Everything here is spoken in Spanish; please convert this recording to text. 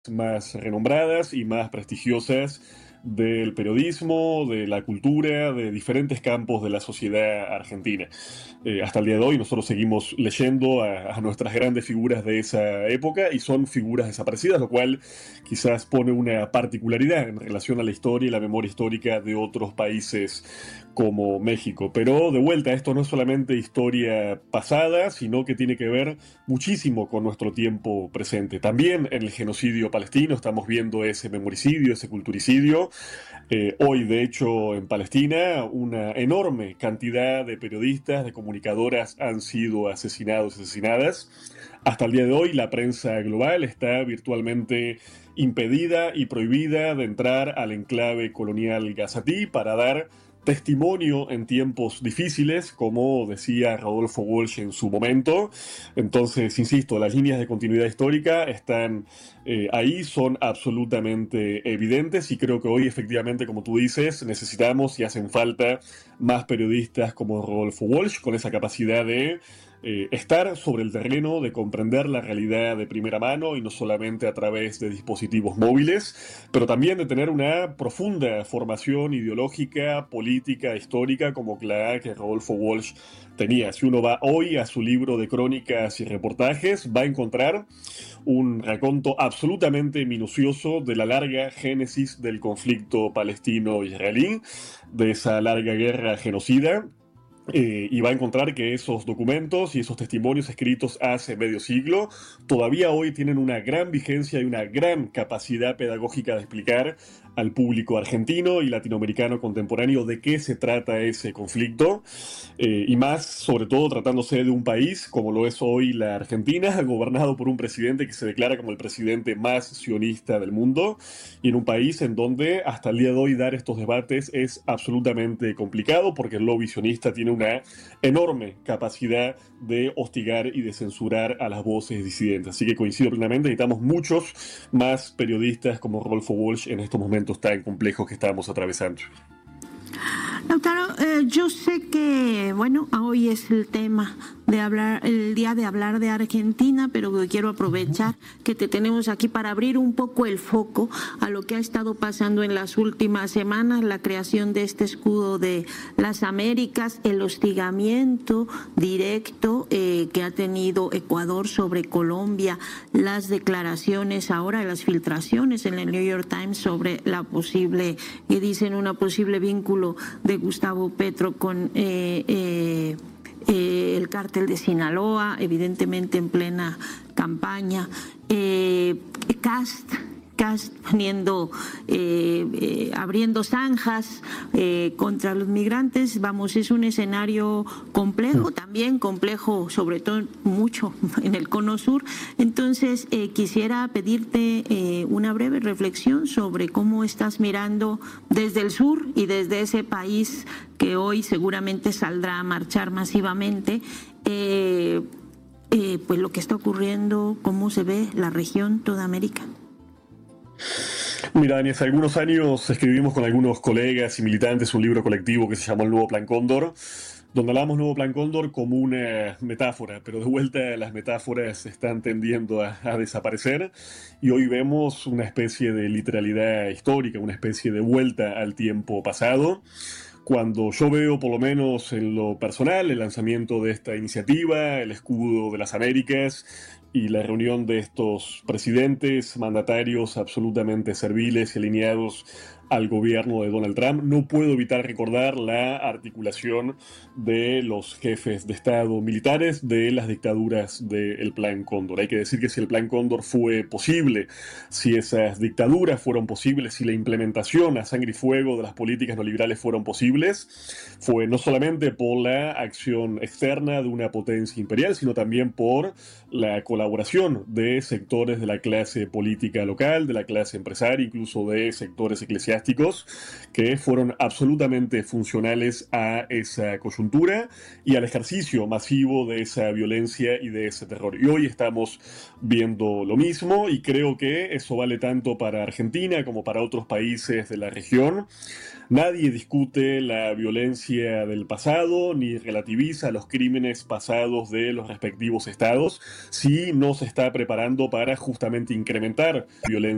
más renombradas y más prestigiosas del periodismo, de la cultura, de diferentes campos de la sociedad argentina. Hasta el día de hoy nosotros seguimos leyendo a nuestras grandes figuras de esa época y son figuras desaparecidas, lo cual quizás pone una particularidad en relación a la historia y la memoria histórica de otros países como México. Pero de vuelta, esto no es solamente historia pasada, sino que tiene que ver muchísimo con nuestro tiempo presente. También en el genocidio palestino estamos viendo ese memoricidio, ese culturicidio. Hoy, de hecho, en Palestina, una enorme cantidad de periodistas, de comunicadoras han sido asesinados y asesinadas. Hasta el día de hoy, la prensa global está virtualmente impedida y prohibida de entrar al enclave colonial gazatí para dar testimonio en tiempos difíciles, como decía Rodolfo Walsh en su momento. Entonces, insisto, las líneas de continuidad histórica están ahí, son absolutamente evidentes y creo que hoy, efectivamente, como tú dices, necesitamos y hacen falta más periodistas como Rodolfo Walsh, con esa capacidad de estar sobre el terreno, de comprender la realidad de primera mano y no solamente a través de dispositivos móviles, pero también de tener una profunda formación ideológica, política, histórica, como la que Rodolfo Walsh tenía. Si uno va hoy a su libro de crónicas y reportajes, va a encontrar un raconto absolutamente minucioso de la larga génesis del conflicto palestino-israelí, de esa larga guerra genocida. Y va a encontrar que esos documentos y esos testimonios escritos hace medio siglo todavía hoy tienen una gran vigencia y una gran capacidad pedagógica de explicar al público argentino y latinoamericano contemporáneo de qué se trata ese conflicto, y más, sobre todo, tratándose de un país como lo es hoy la Argentina, gobernado por un presidente que se declara como el presidente más sionista del mundo, y en un país en donde hasta el día de hoy dar estos debates es absolutamente complicado porque el lobby sionista tiene una enorme capacidad de hostigar y de censurar a las voces disidentes. Así que coincido plenamente, necesitamos muchos más periodistas como Rodolfo Walsh en estos momentos tan complejos que estamos atravesando. Lautaro, yo sé que, bueno, hoy es el tema de hablar, el día de hablar de Argentina, pero quiero aprovechar que te tenemos aquí para abrir un poco el foco a lo que ha estado pasando en las últimas semanas, la creación de este escudo de las Américas, el hostigamiento directo que ha tenido Ecuador sobre Colombia, las declaraciones ahora, las filtraciones en el New York Times sobre la posible, que dicen una posible vínculo de Gustavo Petro con el cártel de Sinaloa, evidentemente en plena campaña, Kast poniendo, abriendo zanjas contra los migrantes. Vamos, es un escenario complejo, también complejo, sobre todo mucho en el Cono Sur. Entonces, quisiera pedirte una breve reflexión sobre cómo estás mirando desde el sur y desde ese país que hoy seguramente saldrá a marchar masivamente, pues lo que está ocurriendo, cómo se ve la región, toda América. Mira, Dani, hace algunos años escribimos con algunos colegas y militantes un libro colectivo que se llamó El Nuevo Plan Cóndor, donde hablamos Nuevo Plan Cóndor como una metáfora, pero de vuelta las metáforas están tendiendo a desaparecer y hoy vemos una especie de literalidad histórica, una especie de vuelta al tiempo pasado. Cuando yo veo, por lo menos en lo personal, el lanzamiento de esta iniciativa, el escudo de las Américas y la reunión de estos presidentes, mandatarios absolutamente serviles y alineados al gobierno de Donald Trump, no puedo evitar recordar la articulación de los jefes de Estado militares de las dictaduras del Plan Cóndor. Hay que decir que si el Plan Cóndor fue posible, si esas dictaduras fueron posibles, si la implementación a sangre y fuego de las políticas neoliberales fueron posibles, fue no solamente por la acción externa de una potencia imperial, sino también por la colaboración de sectores de la clase política local, de la clase empresaria, incluso de sectores eclesiásticos, que fueron absolutamente funcionales a esa coyuntura y al ejercicio masivo de esa violencia y de ese terror. Y hoy estamos viendo lo mismo y creo que eso vale tanto para Argentina como para otros países de la región. Nadie discute la violencia del pasado ni relativiza los crímenes pasados de los respectivos estados si no se está preparando para justamente incrementar violencia